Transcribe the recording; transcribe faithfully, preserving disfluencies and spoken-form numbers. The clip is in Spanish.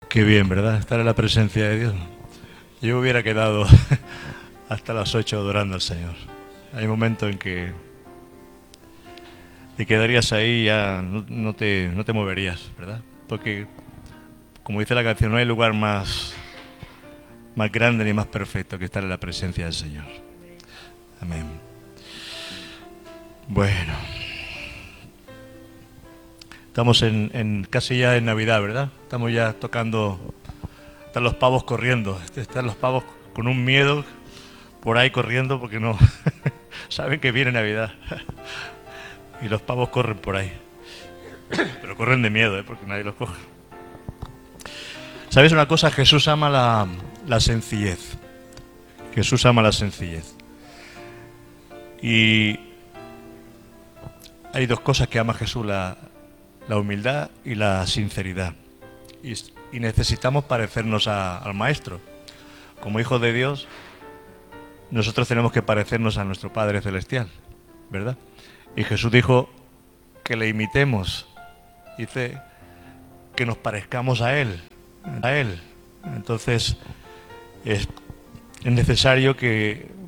Qué bien, ¿verdad? Estar en la presencia de Dios. Yo hubiera quedado hasta las ocho adorando al Señor. Hay momentos en que te quedarías ahí y ya no, no te, no te moverías, ¿verdad? Porque, como dice la canción, no hay lugar más, más grande ni más perfecto que estar en la presencia del Señor. Amén. Bueno, estamos en, en casi ya en Navidad, ¿verdad? Estamos ya tocando. Están los pavos corriendo. Están los pavos con un miedo por ahí corriendo porque no saben que viene Navidad. Y los pavos corren por ahí. Pero corren de miedo, ¿eh? Porque nadie los coge. ¿Sabes una cosa? Jesús ama la, la sencillez. Jesús ama la sencillez. Y hay dos cosas que ama Jesús, la, la humildad y la sinceridad. Y, y necesitamos parecernos a, al Maestro. Como hijos de Dios, nosotros tenemos que parecernos a nuestro Padre Celestial, ¿verdad? Y Jesús dijo que le imitemos. Dice que nos parezcamos a Él, a Él. Entonces es, es necesario que